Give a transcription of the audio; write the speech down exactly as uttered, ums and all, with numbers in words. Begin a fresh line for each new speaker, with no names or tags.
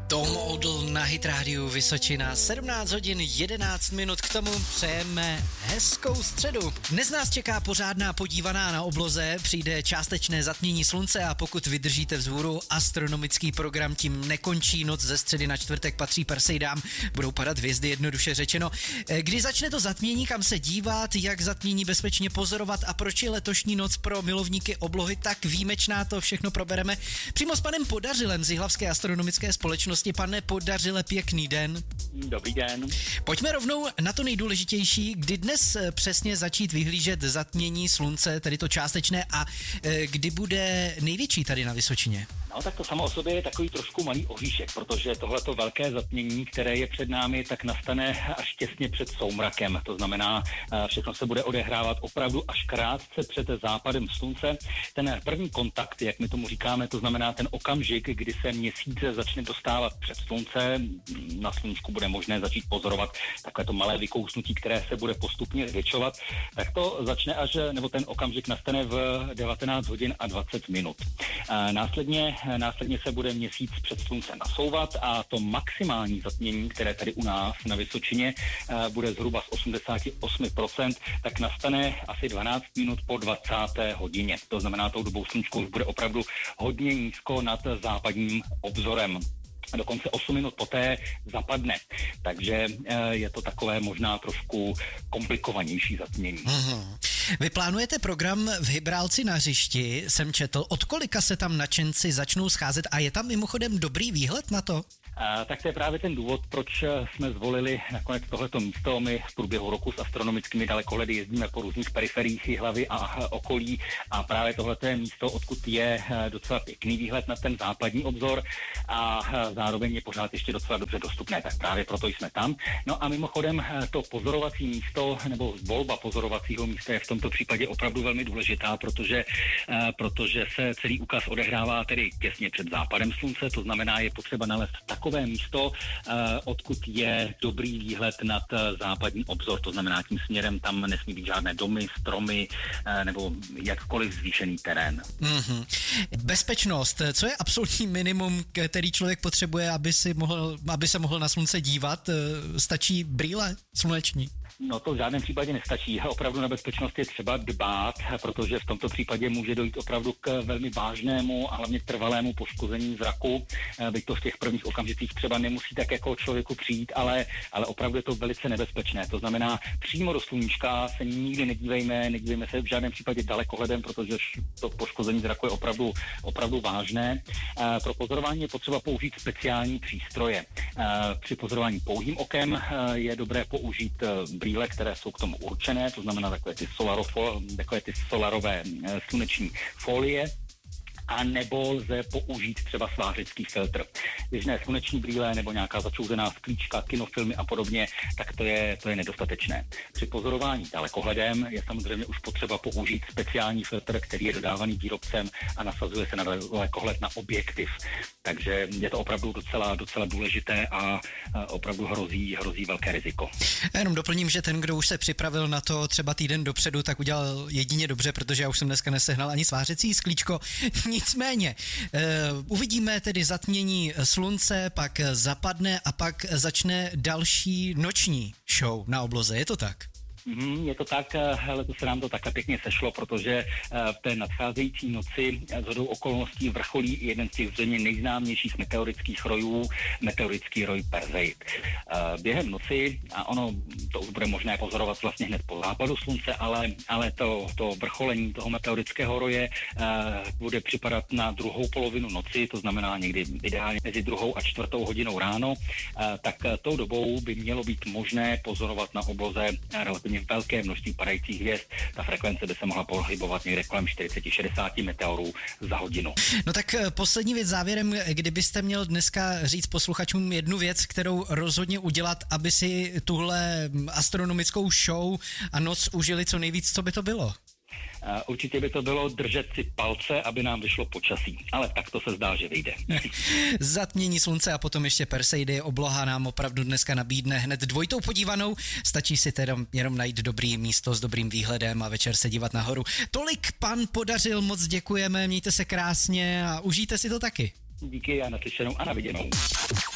Tom Odell na Hit Radio Vysočina, sedmnáct hodin jedenáct minut, k tomu přejeme hezkou středu. Dnes nás čeká pořádná podívaná na obloze, přijde částečné zatmění slunce a pokud vydržíte vzhůru, astronomický program tím nekončí, noc ze středy na čtvrtek patří Perseidám, budou padat hvězdy, jednoduše řečeno. Kdy začne to zatmění, kam se dívat, jak zatmění bezpečně pozorovat a proč je letošní noc pro milovníky oblohy tak výjimečná, to všechno probereme přímo s panem Podařilem z Jihlavské astronomické společnosti. Pane Podařile, pěkný den.
Dobrý den.
Pojďme rovnou na to nejdůležitější, kdy dnes přesně začít vyhlížet zatmění slunce, tedy to částečné, a kdy bude největší tady na Vysočině?
No tak to samo o sobě je takový trošku malý oříšek, protože tohleto velké zatmění, které je před námi, tak nastane až těsně před soumrakem. To znamená, všechno se bude odehrávat opravdu až krátce před západem slunce. Ten první kontakt, jak my tomu říkáme, to znamená ten okamžik, kdy se měsíc začne dostávat před slunce, na sluníčku bude možné začít pozorovat takové to malé vykousnutí, které se bude postupně zvětšovat, tak to začne až, nebo ten okamžik nastane v devatenáct hodin a dvacet minut. Následně Následně se bude měsíc před sluncem nasouvat a to maximální zatmění, které tady u nás na Vysočině bude zhruba z osmdesát osm procent, tak nastane asi dvanáct minut po dvacáté hodině. To znamená, tou dobou sluníčko už bude opravdu hodně nízko nad západním obzorem. A dokonce osm minut poté zapadne. Takže je to takové možná trošku komplikovanější zatmění.
Aha. Vy plánujete program v Hybrálci na hřišti, jsem četl. Od kolika se tam nadšenci začnou scházet a je tam mimochodem dobrý výhled na to?
A, tak to je právě ten důvod, proč jsme zvolili nakonec tohleto místo. My v průběhu roku s astronomickými dalekohledy jezdíme po různých periferiích Jihlavy a okolí a právě tohleto je místo, odkud je docela pěkný výhled na ten západní obzor a zároveň je pořád ještě docela dobře dostupné, tak právě proto jsme tam. No a mimochodem to pozorovací místo nebo volba pozorovacího místa je v tomto případě opravdu velmi důležitá, protože, protože se celý úkaz odehrává tedy těsně před západem slunce, to znamená, je potřeba nalézt takové místo, odkud je dobrý výhled nad západní obzor, to znamená tím směrem tam nesmí být žádné domy, stromy nebo jakkoliv zvýšený terén.
Mm-hmm. Bezpečnost, co je absolutní minimum, který člověk potřebuje, aby, si mohl, aby se mohl na slunce dívat? Stačí brýle sluneční?
No to v žádném případě nestačí. Opravdu na bezpečnost je třeba dbát, protože v tomto případě může dojít opravdu k velmi vážnému a hlavně trvalému poškození zraku. Byť to v těch prvních okamžicích třeba nemusí tak jako člověku přijít, ale, ale opravdu je to velice nebezpečné. To znamená, přímo do sluníčka se nikdy nedívejme, nedívejme se v žádném případě dalekohledem, protože to poškození zraku je opravdu, opravdu vážné. Pro pozorování je potřeba použít speciální přístroje. Při pozorování pouhým okem je dobré použít brýle, které jsou k tomu určené, to znamená takové ty, solarofo, takové ty solarové e, sluneční folie, a nebo lze použít třeba svářecký filtr. Běžné sluneční brýle nebo nějaká začouzená sklíčka, kinofilmy a podobně, tak to je, to je nedostatečné. Při pozorování dalekohledem je samozřejmě už potřeba použít speciální filtr, který je dodávaný výrobcem a nasazuje se na dalekohled na objektiv. Takže je to opravdu docela, docela důležité a opravdu hrozí, hrozí velké riziko.
Já jenom doplním, že ten, kdo už se připravil na to třeba týden dopředu, tak udělal jedině dobře, protože já už jsem dneska nesehnal ani svářecí sklíčko. Nicméně, uh, uvidíme tedy zatmění slunce, pak zapadne a pak začne další noční show na obloze, je to tak?
Mm, je to tak, letos se nám to takhle pěkně sešlo, protože v té nadcházející noci shodou okolností vrcholí jeden z těch zřejmě nejznámějších meteorických rojů, meteorický roj Perseid. Během noci, a ono to už bude možné pozorovat vlastně hned po západu slunce, ale, ale to, to vrcholení toho meteorického roje bude připadat na druhou polovinu noci, to znamená někdy ideálně mezi druhou a čtvrtou hodinou ráno, tak tou dobou by mělo být možné pozorovat na obloze relativně velké množství padajících hvězd. Ta frekvence by se mohla pohybovat někde kolem čtyřicet až šedesát meteorů za hodinu.
No tak poslední věc závěrem, kdybyste měl dneska říct posluchačům jednu věc, kterou rozhodně udělat, aby si tuhle astronomickou show a noc užili co nejvíc, co by to bylo?
Určitě by to bylo držet si palce, aby nám vyšlo počasí, ale tak to se zdá, že vyjde.
Zatmění slunce a potom ještě Perseidy, obloha nám opravdu dneska nabídne hned dvojitou podívanou, stačí si tedy jenom najít dobrý místo s dobrým výhledem a večer se dívat nahoru. Tolik pan Podařil, moc děkujeme, mějte se krásně a užijte si to taky.
Díky a naslyšenou a na viděnou.